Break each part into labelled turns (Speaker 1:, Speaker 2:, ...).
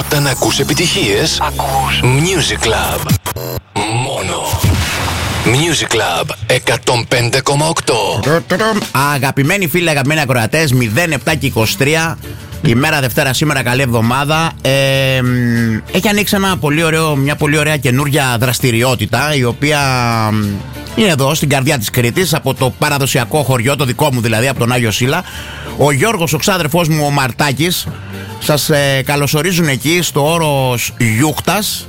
Speaker 1: Όταν ακούς επιτυχίες, ακούς Music Club. Μόνο Music Club 105,8.
Speaker 2: Αγαπημένοι φίλοι, αγαπημένοι ακροατές, 07 και 23, ημέρα Δευτέρα σήμερα, καλή εβδομάδα. Έχει ανοίξει μια πολύ ωραία καινούργια δραστηριότητα, η οποία είναι εδώ στην καρδιά της Κρήτης, από το παραδοσιακό χωριό, το δικό μου δηλαδή, από τον Άγιο Σύλλα. Ο Γιώργος, ο ξάδερφός μου, ο Μαρτάκης, σας καλωσορίζουν εκεί στο όρος Γιούχτας.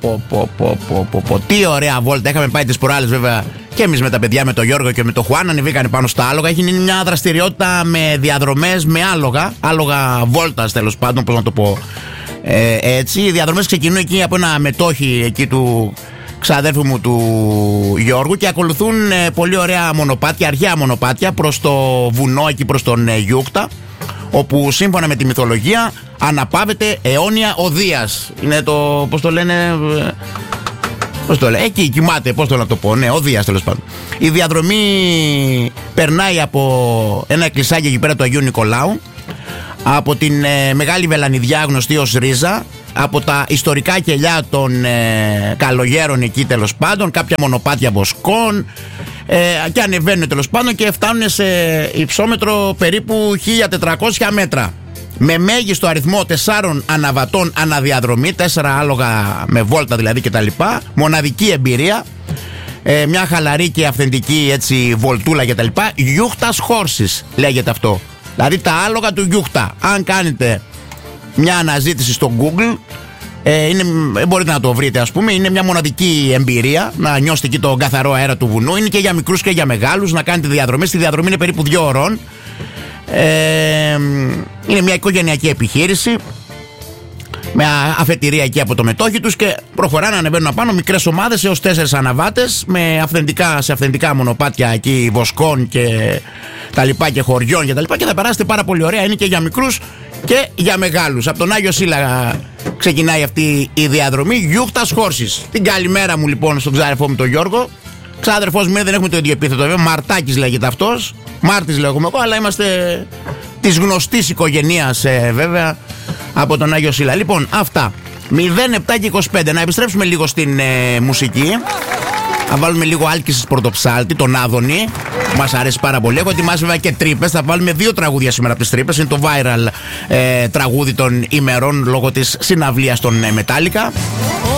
Speaker 2: Τι ωραία βόλτα είχαμε πάει τις προάλλες, βέβαια, και εμείς με τα παιδιά, με τον Γιώργο και με τον Χουάν, ανεβήκανε πάνω στα άλογα. Έχει μια δραστηριότητα με διαδρομές με άλογα βόλτας, τέλος πάντων, πώς να το πω έτσι. Οι διαδρομές ξεκινούν εκεί από ένα μετόχι εκεί του ξαδέρφου μου του Γιώργου και ακολουθούν πολύ ωραία μονοπάτια, αρχαία μονοπάτια προς το βουνό, εκεί προς τον Γιούχτα, όπου σύμφωνα με τη μυθολογία αναπαύεται αιώνια ο Δίας. Είναι το, πώς το λένε, εκεί κοιμάται, πώς το να το πω, ναι, ο Δίας, τέλος πάντων. Η διαδρομή περνάει από ένα εκκλησάκι εκεί πέρα του Αγίου Νικολάου, από την Μεγάλη Βελανιδιά, γνωστή ως Ρίζα, από τα ιστορικά κελιά των καλογέρων εκεί, τέλος πάντων, κάποια μονοπάτια βοσκών, και ανεβαίνουν τέλος πάντων και φτάνουν σε υψόμετρο περίπου 1400 μέτρα, με μέγιστο αριθμό 4 αναβατών αναδιαδρομή, 4 άλογα με βόλτα δηλαδή κτλ. Μοναδική εμπειρία, μια χαλαρή και αυθεντική έτσι βολτούλα κτλ. Γιούχτας Horses λέγεται αυτό, δηλαδή τα άλογα του Γιούχτα. Αν κάνετε μια αναζήτηση στο Google, μπορείτε να το βρείτε, ας πούμε. Είναι μια μοναδική εμπειρία να νιώσετε εκεί τον καθαρό αέρα του βουνού. Είναι και για μικρούς και για μεγάλους να κάνετε διαδρομές. Τη διαδρομή είναι περίπου 2 ώρων. Είναι μια οικογενειακή επιχείρηση με αφετηρία εκεί από το μετόχι τους και προχωράνε, ανεβαίνουν πάνω μικρές ομάδες έως 4 αναβάτες σε αυθεντικά μονοπάτια εκεί βοσκών και τα λοιπά και χωριών και τα λοιπά, και θα περάσετε πάρα πολύ ωραία. Είναι και για μικρούς και για μεγάλους. Από τον Άγιο Σύλλα ξεκινάει αυτή η διαδρομή, Γιούχτας Horses. Την καλημέρα μου λοιπόν στον ξάδερφό μου τον Γιώργο. Ξάδερφός μου, δεν έχουμε το ίδιο επίθετο βέβαια, Μαρτάκης λέγεται αυτός, Μάρτης λέγομαι εγώ, αλλά είμαστε της γνωστής οικογενείας βέβαια, από τον Άγιο Σύλλα. Λοιπόν, αυτά 07 και 25. Να επιστρέψουμε λίγο στην μουσική. Θα βάλουμε λίγο Άλκησης Πρωτοψάλτη, τον Άδωνη, που μας αρέσει πάρα πολύ. Έχω ετοιμάσει βέβαια και τρύπες. Θα βάλουμε 2 τραγούδια σήμερα από τις τρύπες. Είναι το viral τραγούδι των ημερών λόγω της συναυλίας των Metallica.